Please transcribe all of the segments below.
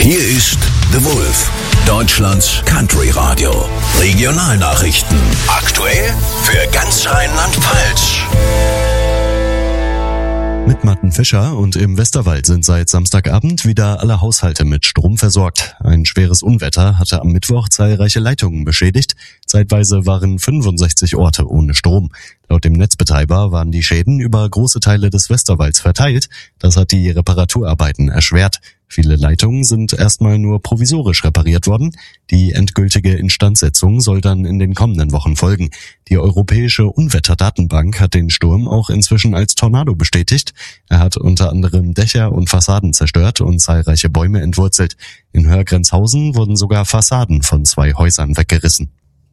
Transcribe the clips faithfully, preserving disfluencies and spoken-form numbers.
Hier ist The Wolf, Deutschlands Country Radio. Regionalnachrichten. Aktuell für ganz Rheinland-Pfalz. Mit Martin Fischer und im Westerwald sind seit Samstagabend wieder alle Haushalte mit Strom versorgt. Ein schweres Unwetter hatte am Mittwoch zahlreiche Leitungen beschädigt. Zeitweise waren fünfundsechzig Orte ohne Strom. Laut dem Netzbetreiber waren die Schäden über große Teile des Westerwalds verteilt. Das hat die Reparaturarbeiten erschwert. Viele Leitungen sind erstmal nur provisorisch repariert worden. Die endgültige Instandsetzung soll dann in den kommenden Wochen folgen. Die Europäische Unwetterdatenbank hat den Sturm auch inzwischen als Tornado bestätigt. Er hat unter anderem Dächer und Fassaden zerstört und zahlreiche Bäume entwurzelt. In Hörgrenzhausen wurden sogar Fassaden von zwei Häusern weggerissen.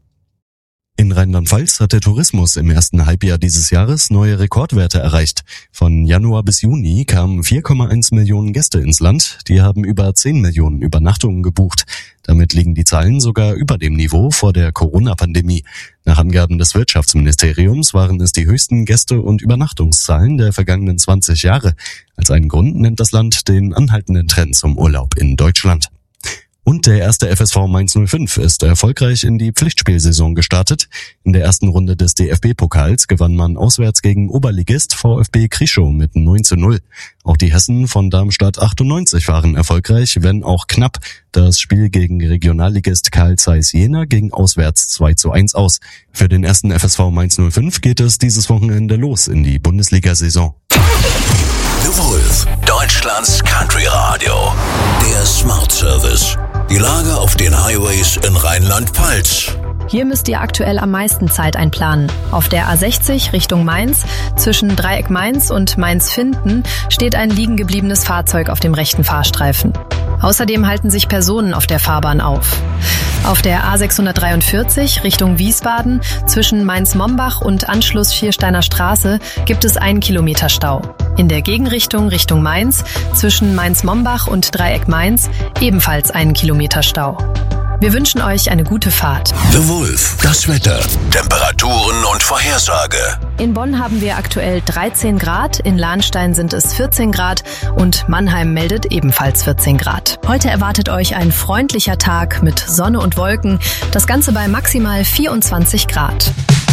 In Rheinland-Pfalz hat der Tourismus im ersten Halbjahr dieses Jahres neue Rekordwerte erreicht. Von Januar bis Juni kamen vier Komma eins Millionen Gäste ins Land. Die haben über zehn Millionen Übernachtungen gebucht. Damit liegen die Zahlen sogar über dem Niveau vor der Corona-Pandemie. Nach Angaben des Wirtschaftsministeriums waren es die höchsten Gäste- und Übernachtungszahlen der vergangenen zwanzig Jahre. Als einen Grund nennt das Land den anhaltenden Trend zum Urlaub in Deutschland. Und der erste F S V Mainz null fünf ist erfolgreich in die Pflichtspielsaison gestartet. In der ersten Runde des D F B-Pokals gewann man auswärts gegen Oberligist VfB Krischow mit neun zu null. Auch die Hessen von Darmstadt achtundneunzig waren erfolgreich, wenn auch knapp. Das Spiel gegen Regionalligist Carl Zeiss Jena ging auswärts zwei zu eins aus. Für den ersten F S V Mainz null fünf geht es dieses Wochenende los in die Bundesliga-Saison. The Wolf, Deutschlands Country Radio. Der Smart Service. Die Lage auf den Highways in Rheinland-Pfalz. Hier müsst ihr aktuell am meisten Zeit einplanen. Auf der A sechzig Richtung Mainz, zwischen Dreieck Mainz und Mainz-Finden, steht ein liegen gebliebenes Fahrzeug auf dem rechten Fahrstreifen. Außerdem halten sich Personen auf der Fahrbahn auf. Auf der A sechshundertdreiundvierzig Richtung Wiesbaden, zwischen Mainz-Mombach und Anschluss Viersteiner Straße, gibt es einen Kilometer Stau. In der Gegenrichtung Richtung Mainz, zwischen Mainz-Mombach und Dreieck Mainz, ebenfalls einen Kilometer Stau. Wir wünschen euch eine gute Fahrt. The Wolf, das Wetter, Temperaturen und Vorhersage. In Bonn haben wir aktuell dreizehn Grad, in Lahnstein sind es vierzehn Grad und Mannheim meldet ebenfalls vierzehn Grad. Heute erwartet euch ein freundlicher Tag mit Sonne und Wolken, das Ganze bei maximal vierundzwanzig Grad.